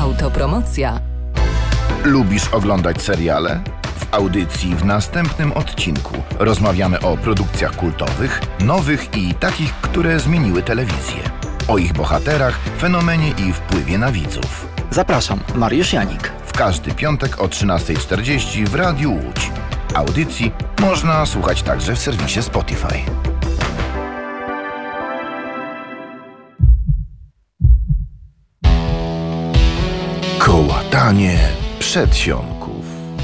Autopromocja. Lubisz oglądać seriale? W audycji w następnym odcinku rozmawiamy o produkcjach kultowych, nowych i takich, które zmieniły telewizję. O ich bohaterach, fenomenie i wpływie na widzów. Zapraszam, Mariusz Janik. W każdy piątek o 13:40 w Radiu Łódź. Audycji można słuchać także w serwisie Spotify. Kołatanie przedsionków.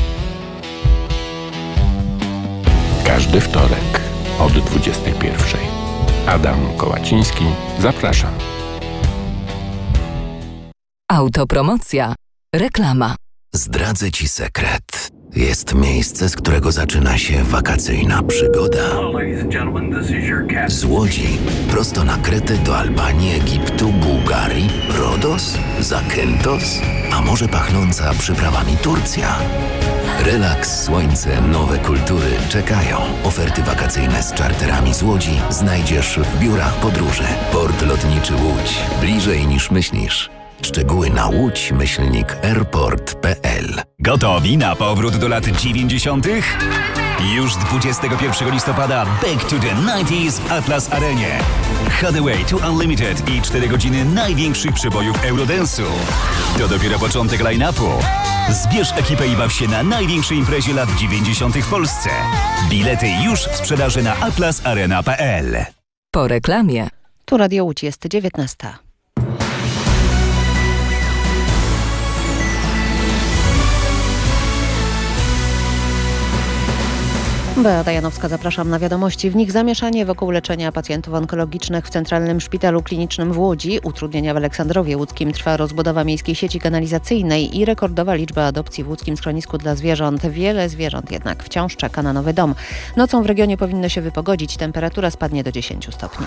Każdy wtorek od 21:00. Adam Kołaciński, zapraszam. Autopromocja. Reklama. Zdradzę Ci sekret. Jest miejsce, z którego zaczyna się wakacyjna przygoda. Z Łodzi prosto na Kretę do Albanii, Egiptu, Bułgarii, Rodos, Zakynthos, a może pachnąca przyprawami Turcja. Relaks, słońce, nowe kultury czekają. Oferty wakacyjne z czarterami z Łodzi znajdziesz w biurach podróży. Port Lotniczy Łódź. Bliżej niż myślisz. Szczegóły na łódź-airport.pl. Gotowi na powrót do lat 90.? Już 21 listopada Back to the 90s w Atlas Arenie. Hathaway to Unlimited i 4 godziny największych przebojów Eurodance'u. To dopiero początek line-upu. Zbierz ekipę i baw się na największej imprezie lat 90. w Polsce. Bilety już w sprzedaży na atlasarena.pl. Po reklamie. Tu Radio Łódź, jest 19:00. Beata Janowska, zapraszam na wiadomości. W nich zamieszanie wokół leczenia pacjentów onkologicznych w Centralnym Szpitalu Klinicznym w Łodzi, utrudnienia w Aleksandrowie Łódzkim, trwa rozbudowa miejskiej sieci kanalizacyjnej i rekordowa liczba adopcji w łódzkim schronisku dla zwierząt. Wiele zwierząt jednak wciąż czeka na nowy dom. Nocą w regionie powinno się wypogodzić, temperatura spadnie do 10 stopni.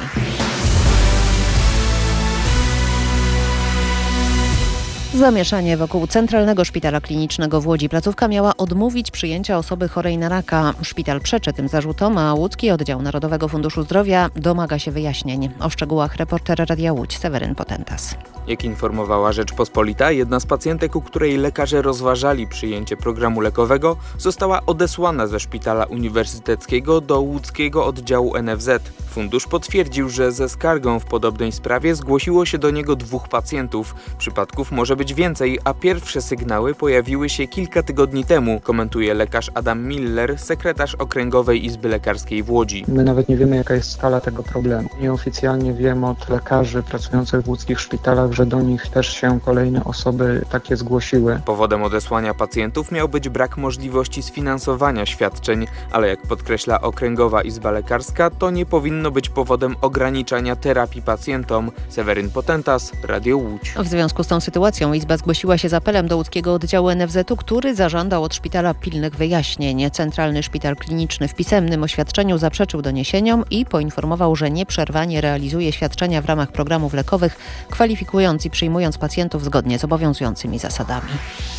Zamieszanie wokół Centralnego Szpitala Klinicznego w Łodzi. Placówka miała odmówić przyjęcia osoby chorej na raka. Szpital przeczy tym zarzutom, a łódzki oddział Narodowego Funduszu Zdrowia domaga się wyjaśnień. O szczegółach reporter Radia Łódź Seweryn Potentas. Jak informowała Rzeczpospolita, jedna z pacjentek, u której lekarze rozważali przyjęcie programu lekowego, została odesłana ze szpitala uniwersyteckiego do łódzkiego oddziału NFZ. Fundusz potwierdził, że ze skargą w podobnej sprawie zgłosiło się do niego 2 pacjentów. Przypadków może być więcej, a pierwsze sygnały pojawiły się kilka tygodni temu, komentuje lekarz Adam Miller, sekretarz Okręgowej Izby Lekarskiej w Łodzi. My nawet nie wiemy, jaka jest skala tego problemu. Nieoficjalnie wiem od lekarzy pracujących w łódzkich szpitalach, że do nich też się kolejne osoby takie zgłosiły. Powodem odesłania pacjentów miał być brak możliwości sfinansowania świadczeń, ale jak podkreśla Okręgowa Izba Lekarska, to nie powinno być powodem ograniczania terapii pacjentom. Seweryn Potentas, Radio Łódź. W związku z tą sytuacją Izba zgłosiła się z apelem do łódzkiego oddziału NFZ-u, który zażądał od szpitala pilnych wyjaśnień. Centralny Szpital Kliniczny w pisemnym oświadczeniu zaprzeczył doniesieniom i poinformował, że nieprzerwanie realizuje świadczenia w ramach programów lekowych, kwalifikując i przyjmując pacjentów zgodnie z obowiązującymi zasadami.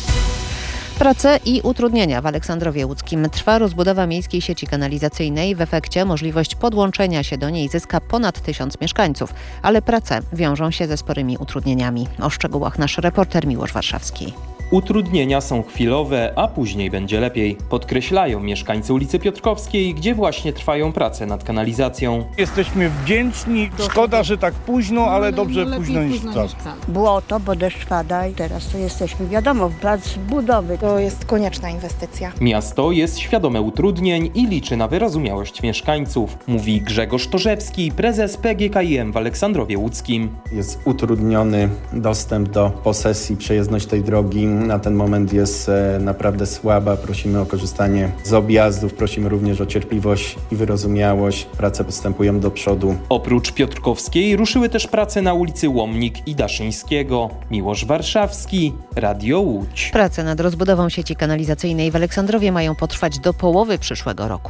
Prace i utrudnienia w Aleksandrowie Łódzkim. Trwa rozbudowa miejskiej sieci kanalizacyjnej. W efekcie możliwość podłączenia się do niej zyska ponad 1000 mieszkańców, ale prace wiążą się ze sporymi utrudnieniami. O szczegółach nasz reporter Miłosz Warszawski. Utrudnienia są chwilowe, a później będzie lepiej. Podkreślają mieszkańcy ulicy Piotrkowskiej, gdzie właśnie trwają prace nad kanalizacją. Jesteśmy wdzięczni. Szkoda, że tak późno, ale dobrze późno niż wcale. Błoto, bo deszcz pada i teraz to jesteśmy, wiadomo, plac budowy. To jest konieczna inwestycja. Miasto jest świadome utrudnień i liczy na wyrozumiałość mieszkańców, mówi Grzegorz Torzewski, prezes PGKiM w Aleksandrowie Łódzkim. Jest utrudniony dostęp do posesji, przejezdność tej drogi. Na ten moment jest naprawdę słaba. Prosimy o korzystanie z objazdów, prosimy również o cierpliwość i wyrozumiałość. Prace postępują do przodu. Oprócz Piotrkowskiej ruszyły też prace na ulicy Łomnik i Daszyńskiego. Miłosz Warszawski, Radio Łódź. Prace nad rozbudową sieci kanalizacyjnej w Aleksandrowie mają potrwać do połowy przyszłego roku.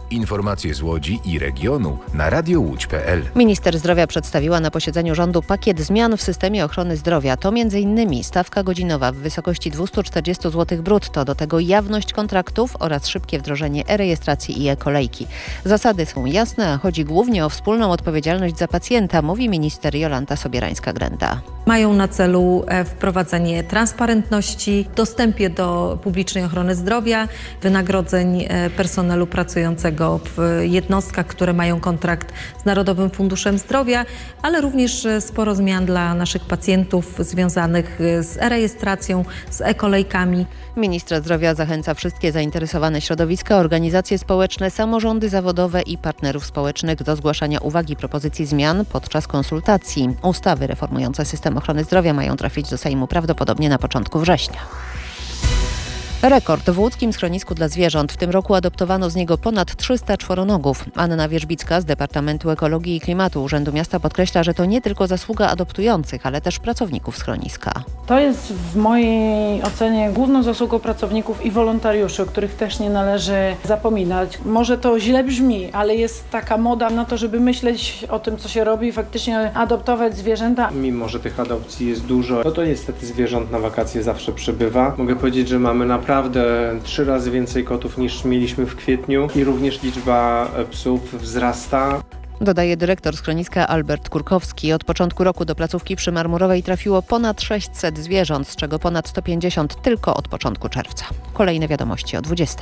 Informacje z Łodzi i regionu na radiołódź.pl. Minister zdrowia przedstawiła na posiedzeniu rządu pakiet zmian w systemie ochrony zdrowia. To m.in. stawka godzinowa w wysokości 240 zł brutto, do tego jawność kontraktów oraz szybkie wdrożenie e-rejestracji i e-kolejki. Zasady są jasne, a chodzi głównie o wspólną odpowiedzialność za pacjenta, mówi minister Jolanta Sobierańska-Grenda. Mają na celu wprowadzenie transparentności, dostępie do publicznej ochrony zdrowia, wynagrodzeń personelu pracującego w jednostkach, które mają kontrakt z Narodowym Funduszem Zdrowia, ale również sporo zmian dla naszych pacjentów związanych z e-rejestracją, z e-kolejkami. Ministra zdrowia zachęca wszystkie zainteresowane środowiska, organizacje społeczne, samorządy zawodowe i partnerów społecznych do zgłaszania uwag i propozycji zmian podczas konsultacji. Ustawy reformujące system ochrony zdrowia mają trafić do Sejmu prawdopodobnie na początku września. Rekord w łódzkim schronisku dla zwierząt. W tym roku adoptowano z niego ponad 300 czworonogów. Anna Wierzbicka z Departamentu Ekologii i Klimatu Urzędu Miasta podkreśla, że to nie tylko zasługa adoptujących, ale też pracowników schroniska. To jest w mojej ocenie główną zasługą pracowników i wolontariuszy, o których też nie należy zapominać. Może to źle brzmi, ale jest taka moda na to, żeby myśleć o tym, co się robi i faktycznie adoptować zwierzęta. Mimo że tych adopcji jest dużo, to niestety zwierząt na wakacje zawsze przybywa. Mogę powiedzieć, że mamy naprawdę 3 razy więcej kotów niż mieliśmy w kwietniu i również liczba psów wzrasta. Dodaje dyrektor schroniska Albert Kurkowski. Od początku roku do placówki przy Marmurowej trafiło ponad 600 zwierząt, z czego ponad 150 tylko od początku czerwca. Kolejne wiadomości o 20:00.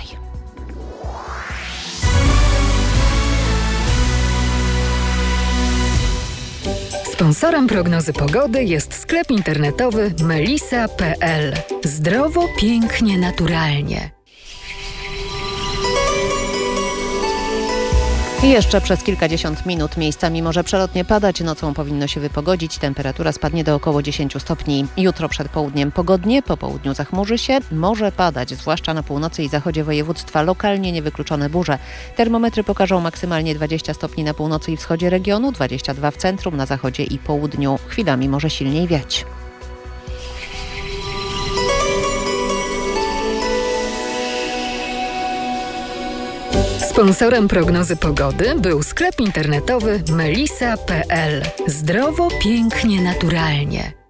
Sponsorem prognozy pogody jest sklep internetowy melisa.pl. Zdrowo, pięknie, naturalnie. I jeszcze przez kilkadziesiąt minut miejscami może przelotnie padać, nocą powinno się wypogodzić, temperatura spadnie do około 10 stopni. Jutro przed południem pogodnie, po południu zachmurzy się, może padać, zwłaszcza na północy i zachodzie województwa, lokalnie niewykluczone burze. Termometry pokażą maksymalnie 20 stopni na północy i wschodzie regionu, 22 w centrum, na zachodzie i południu. Chwilami może silniej wiać. Sponsorem prognozy pogody był sklep internetowy melisa.pl. Zdrowo, pięknie, naturalnie.